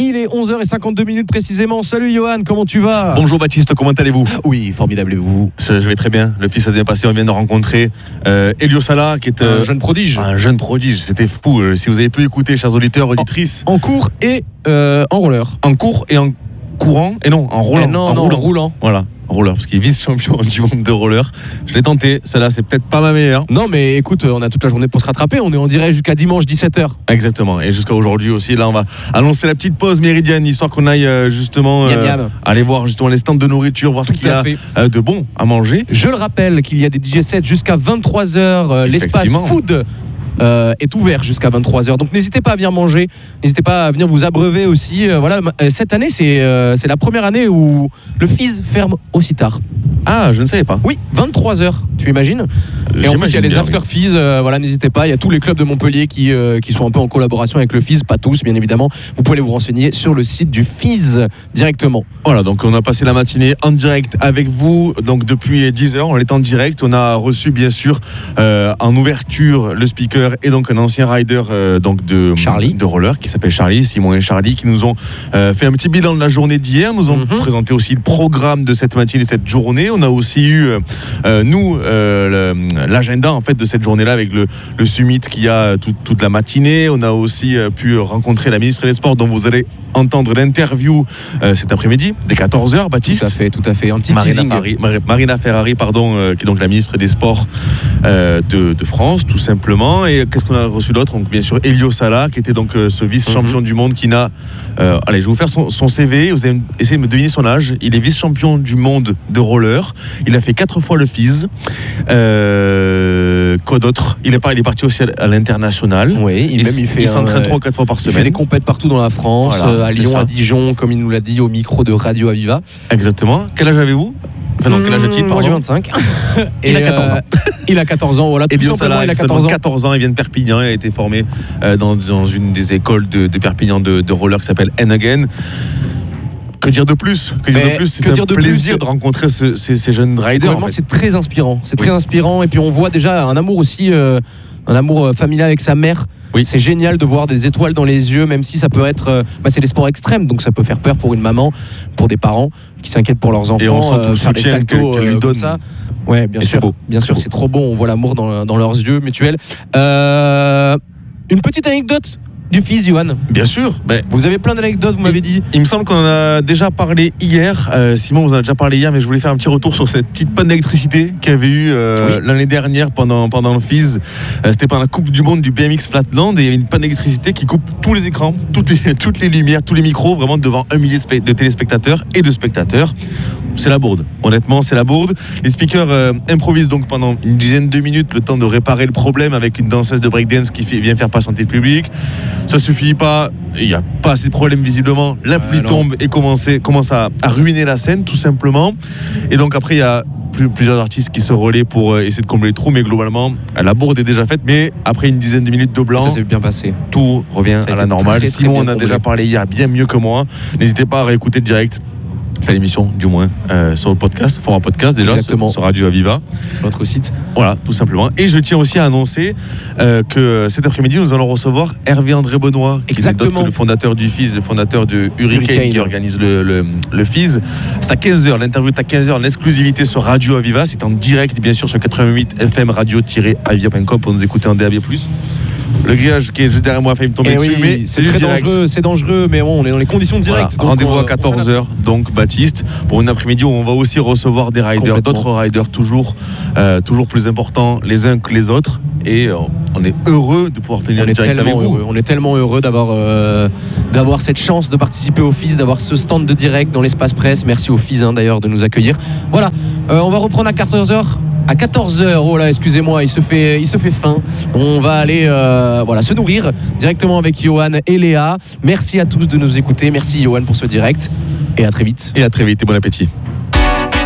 Il est 11h52 précisément. Salut Johan, comment tu vas ? Bonjour Baptiste, comment allez-vous ? Oui, formidable, et vous ? Je vais très bien. Le fils a bien passé. On vient de rencontrer Elio Sala, qui est un jeune prodige. Un jeune prodige, c'était fou. Si vous avez pu écouter, chers auditeurs, auditrices. En cours et en roller. En cours et en courant, et non, en roulant. En roulant. Voilà. Roller, parce qu'il est vice-champion du monde de roller. Je l'ai tenté, celle-là c'est peut-être pas ma meilleure. Non mais écoute, on a toute la journée pour se rattraper, on est en direct jusqu'à dimanche 17h. Exactement, et jusqu'à aujourd'hui aussi, là on va annoncer la petite pause méridienne, histoire qu'on aille justement aller voir justement les stands de nourriture, voir ce qu'il y a de bon à manger. Je le rappelle qu'il y a des DJ sets jusqu'à 23h, l'espace food est ouvert jusqu'à 23h, donc n'hésitez pas à venir manger, n'hésitez pas à venir vous abreuver aussi. Voilà, cette année c'est la première année où le Fizz ferme aussi tard. Ah, je ne savais pas. Oui, 23h, tu imagines. Et en plus il y a les after Fizz, voilà, n'hésitez pas, il y a tous les clubs de Montpellier qui sont un peu en collaboration avec le Fizz, pas tous bien évidemment, vous pouvez aller vous renseigner sur le site du Fizz directement. Voilà, donc on a passé la matinée en direct avec vous, donc depuis 10h on est en direct, on a reçu bien sûr en ouverture le speaker et donc un ancien rider donc de roller qui s'appelle Charlie, Simon et Charlie, qui nous ont fait un petit bilan de la journée d'hier, nous ont présenté aussi le programme de cette matinée, cette journée. On a aussi eu l'agenda en fait de cette journée-là avec le summit qu'il y a toute la matinée. On a aussi pu rencontrer la ministre des Sports dont vous allez entendre l'interview cet après-midi dès 14h, Baptiste. Tout à fait. Un petit Marina Ferrari, qui est donc la ministre des Sports de France, tout simplement. Et qu'est-ce qu'on a reçu d'autre ? Donc bien sûr Elio Sala, qui était donc ce vice-champion du monde qui n'a... allez, je vais vous faire son CV. Vous allez essayer de me deviner son âge. Il est vice-champion du monde de roller. Il a fait 4 fois le Fizz. Quoi d'autre ? Il est parti aussi à l'international. Oui, il s'entraîne 3 ou 4 fois par semaine. Il fait des compètes partout dans la France, à Lyon, à Dijon, comme il nous l'a dit au micro de Radio Aviva. Exactement. Quel âge avez-vous ? Enfin non, quel âge a-t-il ? Moi j'ai 25. Il a 14 ans. Il a 14 ans, voilà. Et bien ça, il a 14 ans. Il vient de Perpignan. Il a été formé dans une des écoles de Perpignan de roller qui s'appelle N-Again. Que dire de plus ? C'est un plaisir de rencontrer ces jeunes riders. En fait. C'est très inspirant. Très inspirant. Et puis on voit déjà un amour aussi, un amour familial avec sa mère. Oui. C'est génial de voir des étoiles dans les yeux, même si ça peut être... c'est des sports extrêmes, donc ça peut faire peur pour une maman, pour des parents qui s'inquiètent pour leurs enfants. Et on sent tout le soutien qu'elle lui donne. Ça. Ouais, bien sûr, c'est trop beau. On voit l'amour dans leurs yeux mutuels. Une petite anecdote du Fizz, Johan. Bien sûr. Vous avez plein d'anecdotes, vous m'avez dit. Il me semble qu'on en a déjà parlé hier. Simon, vous en a déjà parlé hier, mais je voulais faire un petit retour sur cette petite panne d'électricité qu'il y avait eu l'année dernière pendant le Fizz. C'était pendant la Coupe du Monde du BMX Flatland et il y avait une panne d'électricité qui coupe tous les écrans, toutes les lumières, tous les micros, vraiment devant 1 millier de téléspectateurs et de spectateurs. C'est la bourde. Honnêtement, c'est la bourde. Les speakers improvisent donc pendant une dizaine de minutes le temps de réparer le problème avec une danseuse de breakdance qui vient faire patienter le public. Ça suffit pas, il n'y a pas assez de problèmes visiblement. La pluie tombe et commence à ruiner la scène tout simplement. Et donc après il y a plusieurs artistes qui se relaient pour essayer de combler les trous, mais globalement la bourde est déjà faite. Mais après une dizaine de minutes de blanc, ça s'est bien passé. Tout revient à la normale. Simon en a déjà parlé hier bien mieux que moi. N'hésitez pas à réécouter le direct. Fait l'émission du moins sur le podcast, format podcast déjà. Exactement. Sur Radio Aviva, notre site. Voilà, tout simplement. Et je tiens aussi à annoncer que cet après-midi nous allons recevoir Hervé André Benoît, qui est le fondateur du Fizz, le fondateur de Hurricane qui organise le Fizz. C'est à 15h, l'interview est à 15h, l'exclusivité sur Radio Aviva, c'est en direct bien sûr sur 88 FM radio-avia.com pour nous écouter en DAB+. Le grillage qui est juste derrière moi a failli me tomber dessus, mais c'est très dangereux, mais bon, on est dans les conditions de direct. Voilà. Rendez-vous à 14h, donc Baptiste, pour une après-midi où on va aussi recevoir des riders, d'autres riders toujours plus importants les uns que les autres. Et on est heureux de pouvoir tenir le direct avec vous. On est tellement heureux d'avoir cette chance de participer au Fizz, d'avoir ce stand de direct dans l'espace presse. Merci au Fizz d'ailleurs de nous accueillir. Voilà, on va reprendre à 14h. À 14h, oh là, excusez-moi, il se fait faim. On va aller se nourrir directement avec Johan et Léa. Merci à tous de nous écouter. Merci Johan pour ce direct. Et à très vite. Et bon appétit.